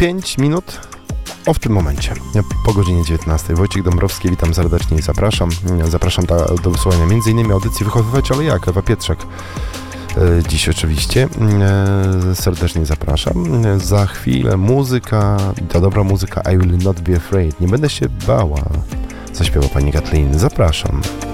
5 minut w tym momencie, po godzinie 19. Wojciech Dąbrowski, witam serdecznie i zapraszam. Zapraszam do wysłuchania m.in. audycji Wychowywać, ale jak? Ewa Pietrzak. Dziś oczywiście serdecznie zapraszam. Za chwilę muzyka, ta dobra muzyka I Will Not Be Afraid. Nie będę się bała, zaśpiewa pani Kathleen. Zapraszam.